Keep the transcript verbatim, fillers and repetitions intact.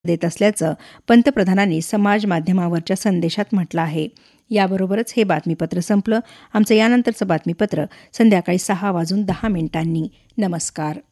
देत असल्याचं पंतप्रधानांनी समाज माध्यमावरच्या संदेशात म्हटलं आहे. याबरोबरच हे बातमीपत्र संपलं. आमचं यानंतरचं बातमीपत्र संध्याकाळी सहा वाजून दहा मिनिटांनी. नमस्कार.